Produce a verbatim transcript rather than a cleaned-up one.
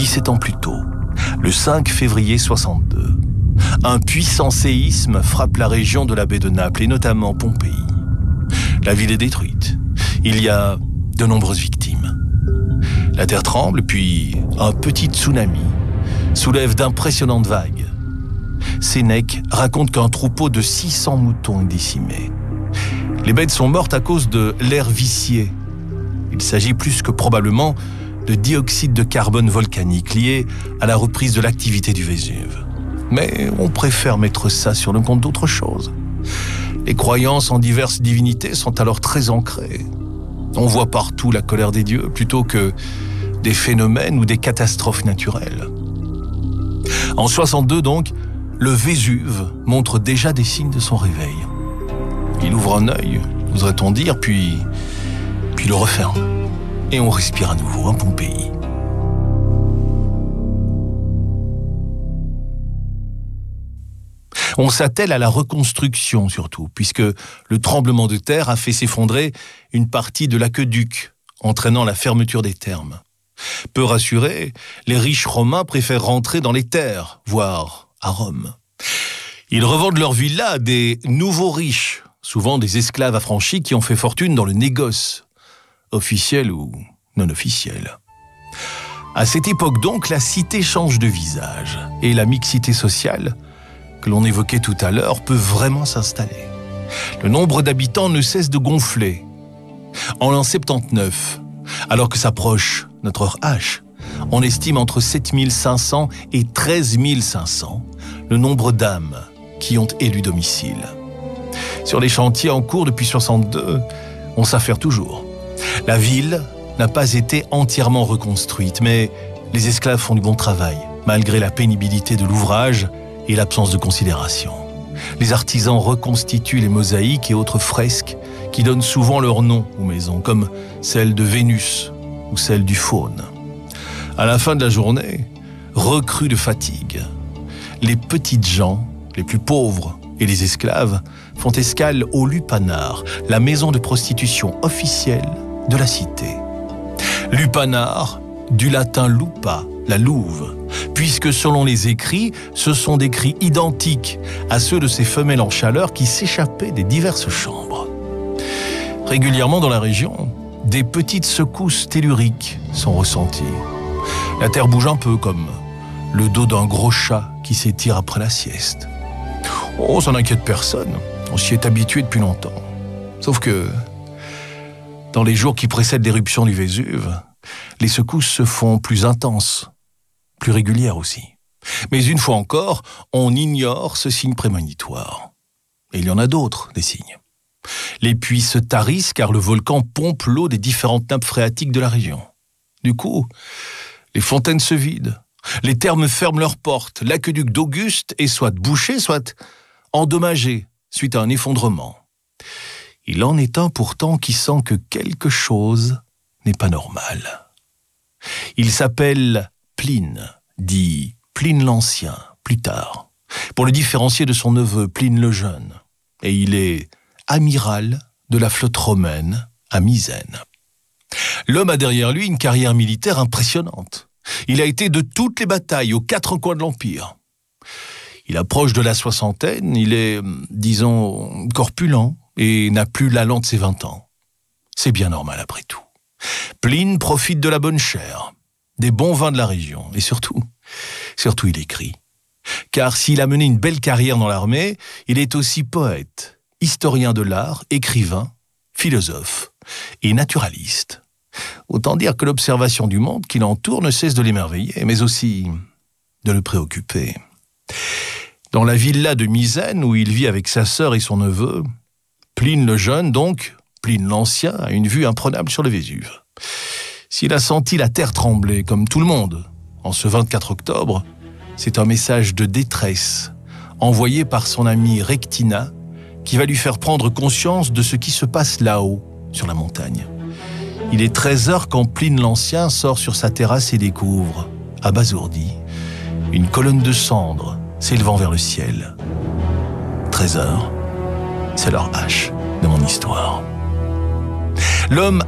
dix-sept ans plus tôt, le cinq février soixante-deux, un puissant séisme frappe la région de la baie de Naples et notamment Pompéi. La ville est détruite. Il y a de nombreuses victimes. La terre tremble, puis un petit tsunami soulève d'impressionnantes vagues. Sénèque raconte qu'un troupeau de six cents moutons est décimé. Les bêtes sont mortes à cause de l'air vicié. Il s'agit plus que probablement de dioxyde de carbone volcanique lié à la reprise de l'activité du Vésuve. Mais on préfère mettre ça sur le compte d'autre chose. Les croyances en diverses divinités sont alors très ancrées. On voit partout la colère des dieux plutôt que des phénomènes ou des catastrophes naturelles. En soixante-deux donc, le Vésuve montre déjà des signes de son réveil. Il ouvre un œil, oserait-on dire, puis, puis le referme. Et on respire à nouveau un Pompéi. On s'attelle à la reconstruction surtout, puisque le tremblement de terre a fait s'effondrer une partie de l'aqueduc, entraînant la fermeture des thermes. Peu rassurés, les riches romains préfèrent rentrer dans les terres, voire à Rome. Ils revendent leurs villas à des nouveaux riches, souvent des esclaves affranchis qui ont fait fortune dans le négoce, officiel ou non officiel. À cette époque donc, la cité change de visage et la mixité sociale, que l'on évoquait tout à l'heure, peut vraiment s'installer. Le nombre d'habitants ne cesse de gonfler. En l'an soixante-dix-neuf, alors que s'approche notre heure H, on estime entre sept mille cinq cents et treize mille cinq cents le nombre d'âmes qui ont élu domicile. Sur les chantiers en cours depuis soixante-deux, on s'affaire toujours. La ville n'a pas été entièrement reconstruite, mais les esclaves font du bon travail, malgré la pénibilité de l'ouvrage et l'absence de considération. Les artisans reconstituent les mosaïques et autres fresques qui donnent souvent leur nom aux maisons, comme celle de Vénus ou celle du faune. À la fin de la journée, recrues de fatigue, les petites gens, les plus pauvres et les esclaves font escale au Lupanar, la maison de prostitution officielle de la cité. Lupanar, du latin lupa, la louve, puisque selon les écrits, ce sont des cris identiques à ceux de ces femelles en chaleur qui s'échappaient des diverses chambres. Régulièrement dans la région, des petites secousses telluriques sont ressenties. La terre bouge un peu comme le dos d'un gros chat qui s'étire après la sieste. Oh, ça n'inquiète personne, on s'y est habitué depuis longtemps. Sauf que, dans les jours qui précèdent l'éruption du Vésuve, les secousses se font plus intenses, plus régulières aussi. Mais une fois encore, on ignore ce signe prémonitoire. Et il y en a d'autres, des signes. Les puits se tarissent car le volcan pompe l'eau des différentes nappes phréatiques de la région. Du coup, les fontaines se vident, les thermes ferment leurs portes, l'aqueduc d'Auguste est soit bouché, soit endommagé suite à un effondrement. Il en est un pourtant qui sent que quelque chose n'est pas normal. Il s'appelle Pline, dit Pline l'Ancien, plus tard, pour le différencier de son neveu Pline le Jeune. Et il est amiral de la flotte romaine à Misène. L'homme a derrière lui une carrière militaire impressionnante. Il a été de toutes les batailles aux quatre coins de l'Empire. Il approche de la soixantaine, il est, disons, corpulent et n'a plus l'allant de ses vingt ans. C'est bien normal après tout. Pline profite de la bonne chair, des bons vins de la région, et surtout, surtout il écrit. Car s'il a mené une belle carrière dans l'armée, il est aussi poète, historien de l'art, écrivain, philosophe et naturaliste. Autant dire que l'observation du monde qui l'entoure ne cesse de l'émerveiller, mais aussi de le préoccuper. Dans la villa de Misène, où il vit avec sa sœur et son neveu, Pline le Jeune, donc, Pline l'Ancien, a une vue imprenable sur le Vésuve. S'il a senti la terre trembler, comme tout le monde, en ce vingt-quatre octobre, c'est un message de détresse, envoyé par son amie Rectina, qui va lui faire prendre conscience de ce qui se passe là-haut, sur la montagne. Il est treize heures quand Pline l'Ancien sort sur sa terrasse et découvre, abasourdi, une colonne de cendres s'élevant vers le ciel. treize heures, c'est l'heure H de mon histoire. L'homme